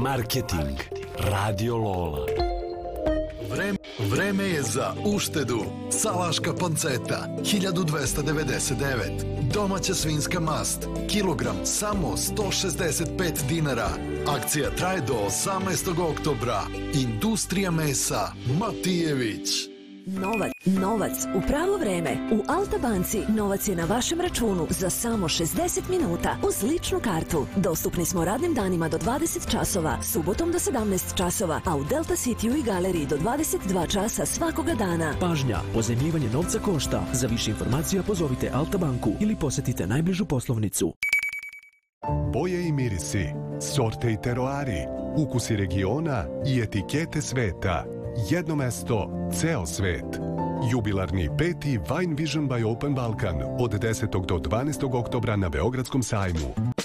Marketing. Radio Lola. Vreme je za uštedu. Salaška panceta, 1299. Domaća svinjska mast, kilogram samo 165 dinara. Akcija traje do 18. oktobra. Industrija mesa Matijević. Novac u pravo vreme. U Alta banci novac je na vašem računu za samo 60 minuta uz ličnu kartu. Dostupni smo radnim danima do 20 časova, subotom do 17 časova, a u Delta Cityu i galeriji do 22 časa svakoga dana. Pažnja, pozajmljivanje novca košta. Za više informacija pozovite Alta banku ili posetite najbližu poslovnicu. Boje i mirisi, sorte i teroari, ukusi regiona i etikete sveta. Jedno mesto, ceo svet. Jubilarni 5. Wine Vision by Open Balkan od 10. do 12. oktobra na Beogradskom sajmu.